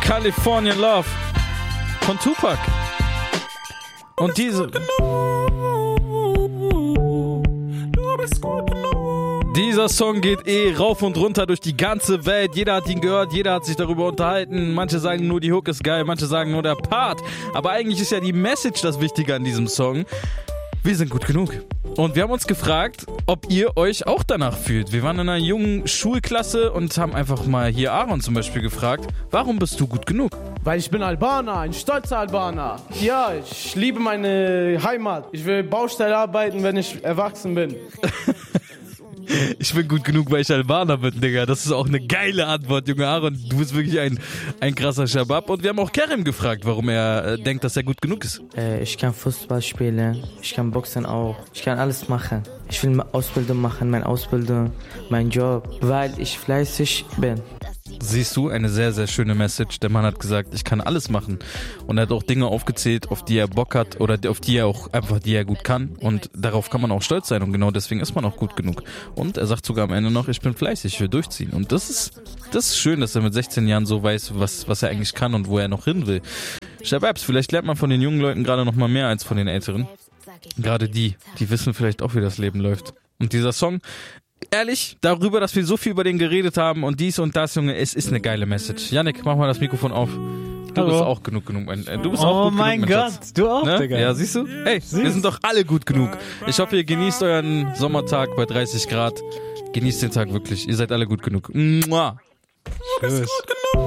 California Love von Tupac. Und dieser Song geht rauf und runter durch die ganze Welt. Jeder hat ihn gehört, jeder hat sich darüber unterhalten. Manche sagen nur, die Hook ist geil, manche sagen nur der Part. Aber eigentlich ist ja die Message das Wichtige an diesem Song. Wir sind gut genug. Und wir haben uns gefragt, ob ihr euch auch danach fühlt. Wir waren in einer jungen Schulklasse und haben einfach mal hier Aaron zum Beispiel gefragt, warum bist du gut genug? Weil ich bin Albaner, ein stolzer Albaner. Ja, ich liebe meine Heimat. Ich will Baustelle arbeiten, wenn ich erwachsen bin. Ich bin gut genug, weil ich Albaner bin, Digga. Das ist auch eine geile Antwort, Junge Aaron. Du bist wirklich ein krasser Shabab. Und wir haben auch Kerem gefragt, warum er denkt, dass er gut genug ist. Ich kann Fußball spielen, ich kann Boxen auch. Ich kann alles machen. Ich will Ausbildung machen, meine Ausbildung, meinen Job, weil ich fleißig bin. Siehst du, eine sehr, sehr schöne Message. Der Mann hat gesagt, ich kann alles machen. Und er hat auch Dinge aufgezählt, auf die er Bock hat oder auf die er auch einfach, die er gut kann. Und darauf kann man auch stolz sein. Und genau deswegen ist man auch gut genug. Und er sagt sogar am Ende noch, ich bin fleißig, ich will durchziehen. Und das ist schön, dass er mit 16 Jahren so weiß, was er eigentlich kann und wo er noch hin will. Shababs, vielleicht lernt man von den jungen Leuten gerade noch mal mehr als von den Älteren. Gerade die wissen vielleicht auch, wie das Leben läuft. Und dieser Song, ehrlich, darüber, dass wir so viel über den geredet haben und dies und das, Junge, es ist eine geile Message. Yannick, mach mal das Mikrofon auf. Du bist auch genug. Du bist auch gut mein genug, Gott, Schatz. du auch, Ne? Digga. Ja, siehst du? Ey, wir sind doch alle gut genug. Ich hoffe, ihr genießt euren Sommertag bei 30 Grad. Genießt den Tag wirklich. Ihr seid alle gut genug. Mua. Tschüss.